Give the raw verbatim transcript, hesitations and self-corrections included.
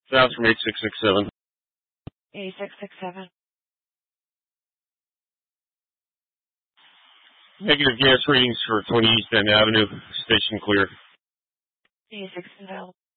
South from eight six six seven. eight six six seven. Negative gas readings for twenty East End Avenue. Station clear. eight six seven.